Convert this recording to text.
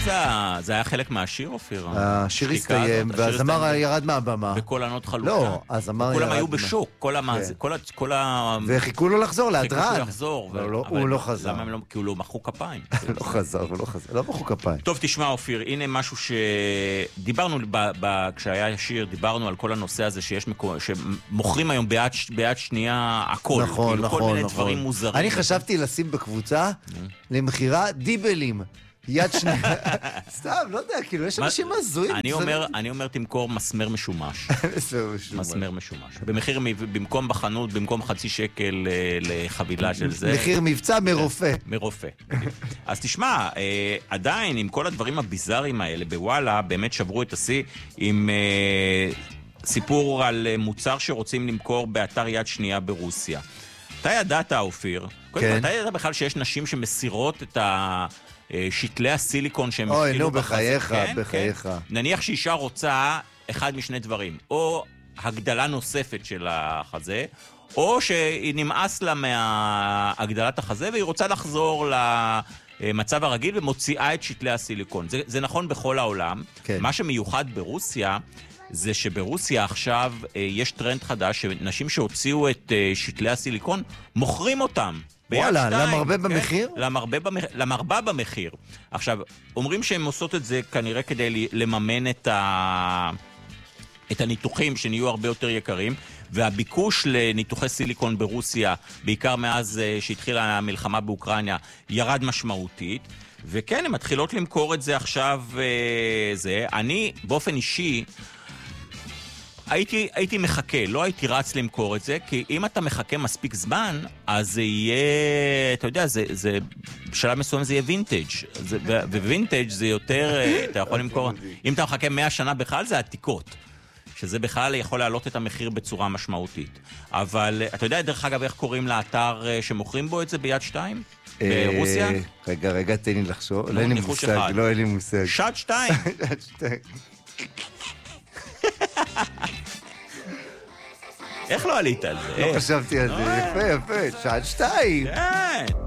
זה היה חלק מהשיר, אופיר? השיר הסתיים, והזמר ירד מהבמה. וכל ענות חלוקה. לא, הזמר ירד. כולם היו בשוק, כל ה... וחיכו לו לחזור, להדרן. חיכו לו לחזור. הוא לא חזר. כי הוא לא מחאו כפיים. לא חזר, לא מחאו כפיים. טוב, תשמע, אופיר, הנה משהו שדיברנו, כשהיה שיר, דיברנו על כל הנושא הזה שמוכרים היום ביד שנייה הכל. נכון. כל מיני דברים מוזרים. אני חשבתי לשים בקבוצה למחירה דיבלים. יד שנייה. סתם, לא יודע, כאילו, יש אנשים הזויים. אני אומר, תמכור מסמר משומש. מסמר משומש. במחיר, במקום בחנות, במקום 0.5 שקל לחבילה של זה. מחיר מבצע מרופא. מרופא. אז תשמע, עדיין, עם כל הדברים הביזאריים האלה, בוואלה, באמת שברו את השיא עם סיפור על מוצר שרוצים למכור באתר יד שנייה ברוסיה. אתה ידעת, אופיר? כן. אתה ידעת בכלל שיש נשים שמסירות את שתלי הסיליקון שהם אוי, הפעילו נו, בחייך, כן, בחייך. כן. נניח שאישה רוצה אחד משני דברים, או הגדלה נוספת של החזה, או שהיא נמאס לה מהגדלת החזה, והיא רוצה לחזור למצב הרגיל ומוציאה את שתלי הסיליקון. זה נכון בכל העולם. כן. מה שמיוחד ברוסיה, זה שברוסיה עכשיו יש טרנד חדש, שנשים שהוציאו את שתלי הסיליקון, מוכרים אותם. וואלה, למרבה במחיר? למרבה במחיר. עכשיו, אומרים שהם עושות את זה כנראה כדי לממן את הניתוחים שנהיו הרבה יותר יקרים, והביקוש לניתוחי סיליקון ברוסיה, בעיקר מאז שהתחילה המלחמה באוקראינה, ירד משמעותית, וכן, הן מתחילות למכור את זה עכשיו. אני, באופן אישי, הייתי מחכה, לא הייתי רץ למכור את זה, כי אם אתה מחכה מספיק זמן, אז זה יהיה, אתה יודע, בשלב מסוים זה יהיה וינטג', ווינטג' זה יותר, אתה יכול למכור, אם אתה מחכה 100 שנה בכלל, זה עתיקות, שזה בכלל יכול להעלות את המחיר בצורה משמעותית. אבל אתה יודע, דרך אגב, איך קוראים לאתר שמוכרים בו את זה ביד 2? ברוסיה? רגע, תן לי לחשוב, לא אין לי מושג, לא אין לי מושג. שד 2. שד 2. איך לא עלית על זה? לא חשבתי על זה, יפה, שד 2. כן.